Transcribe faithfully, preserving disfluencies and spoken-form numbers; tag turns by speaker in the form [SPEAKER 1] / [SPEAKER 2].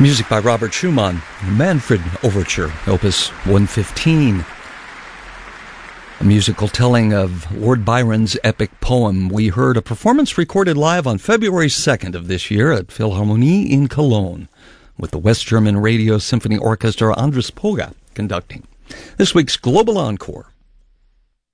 [SPEAKER 1] Music by Robert Schumann, Manfred Overture, Opus one fifteen. A musical telling of Lord Byron's epic poem. We heard a performance recorded live on February second of this year at Philharmonie in Cologne, with the West German Radio Symphony Orchestra Andres Poga conducting. This week's Global Encore